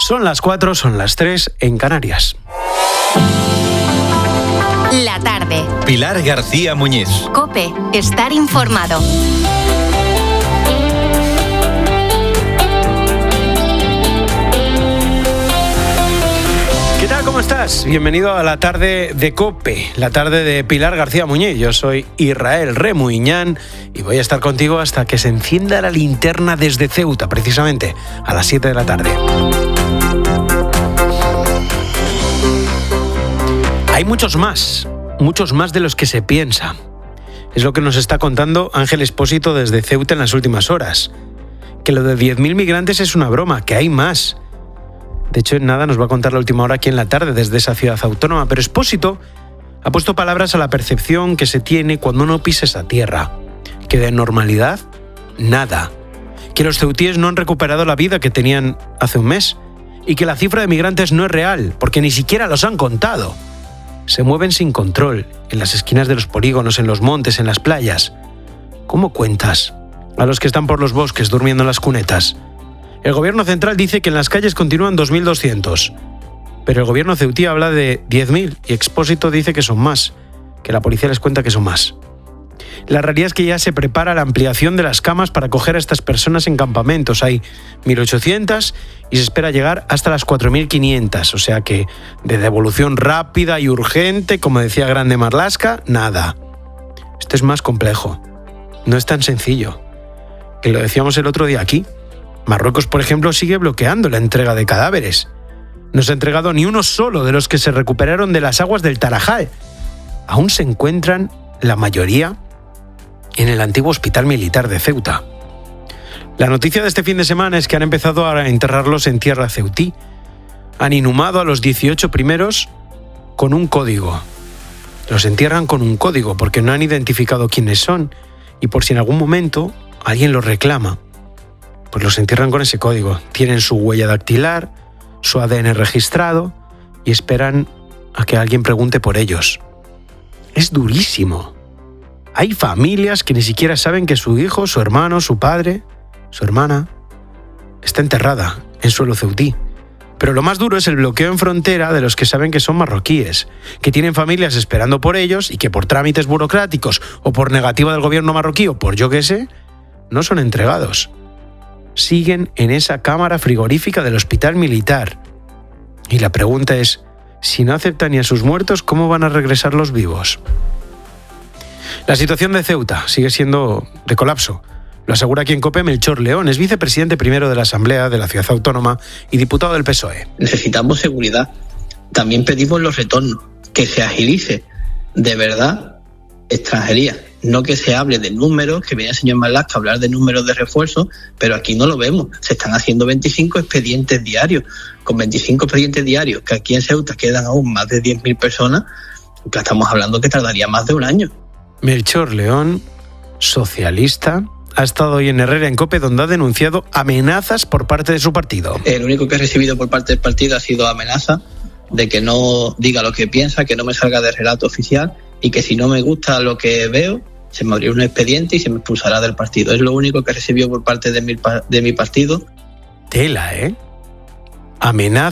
Son las 4, son las 3 en Canarias. La tarde. Pilar García Muñiz. COPE. Estar informado. ¿Qué tal? ¿Cómo estás? Bienvenido a la tarde de COPE, la tarde de Pilar García Muñiz. Yo soy Israel Remuiñán y voy a estar contigo hasta que se encienda la linterna desde Ceuta, precisamente a las 7 de la tarde. Hay muchos más de los que se piensa. Es lo que nos está contando Ángel Expósito desde Ceuta en las últimas horas. Que lo de 10.000 migrantes es una broma, que hay más. De hecho, en nada nos va a contar la última hora aquí en la tarde desde esa ciudad autónoma. Pero Expósito ha puesto palabras a la percepción que se tiene cuando uno pisa esa tierra. Que de normalidad, nada. Que los ceutíes no han recuperado la vida que tenían hace un mes. Y que la cifra de migrantes no es real, porque ni siquiera los han contado. Se mueven sin control, en las esquinas de los polígonos, en los montes, en las playas. ¿Cómo cuentas a los que están por los bosques durmiendo en las cunetas? El gobierno central dice que en las calles continúan 2.200, pero el gobierno ceutí habla de 10.000 y Expósito dice que son más, que la policía les cuenta que son más. La realidad es que ya se prepara la ampliación de las camas para acoger a estas personas en campamentos. Hay 1.800 y se espera llegar hasta las 4.500, o sea que de devolución rápida y urgente, como decía Grande Marlaska, nada. Esto es más complejo, no es tan sencillo. Que lo decíamos el otro día aquí. Marruecos, por ejemplo, sigue bloqueando la entrega de cadáveres. No se ha entregado ni uno solo de los que se recuperaron de las aguas del Tarajal. Aún se encuentran la mayoría en el antiguo hospital militar de Ceuta. La noticia de este fin de semana es que han empezado a enterrarlos en tierra ceutí. Han inhumado a los 18 primeros con un código. Los entierran con un código porque no han identificado quiénes son y por si en algún momento alguien los reclama. Pues los entierran con ese código. Tienen su huella dactilar, su ADN registrado y esperan a que alguien pregunte por ellos. Es durísimo. Hay familias que ni siquiera saben que su hijo, su hermano, su padre, su hermana está enterrada en suelo ceutí. Pero lo más duro es el bloqueo en frontera de los que saben que son marroquíes, que tienen familias esperando por ellos y que por trámites burocráticos o por negativa del gobierno marroquí o por yo qué sé, no son entregados. Siguen en esa cámara frigorífica del hospital militar. Y la pregunta es, si no aceptan ni a sus muertos, ¿cómo van a regresar los vivos? La situación de Ceuta sigue siendo de colapso. Lo asegura aquí en COPE Melchor León, es vicepresidente primero de la Asamblea de la Ciudad Autónoma y diputado del PSOE. Necesitamos seguridad. También pedimos los retornos, que se agilice de verdad extranjería. No que se hable de números, que viene el señor Marlaska a hablar de números de refuerzo, pero aquí no lo vemos. Se están haciendo 25 expedientes diarios. Con 25 expedientes diarios, que aquí en Ceuta quedan aún más de 10.000 personas, que estamos hablando que tardaría más de un año. Melchor León, socialista, ha estado hoy en Herrera en COPE, donde ha denunciado amenazas por parte de su partido. El único que he recibido por parte del partido ha sido amenaza de que no diga lo que piensa, que no me salga del relato oficial y que si no me gusta lo que veo, se me abrirá un expediente y se me expulsará del partido. Es lo único que recibió por parte de mi partido. Tela, ¿eh? Amenaza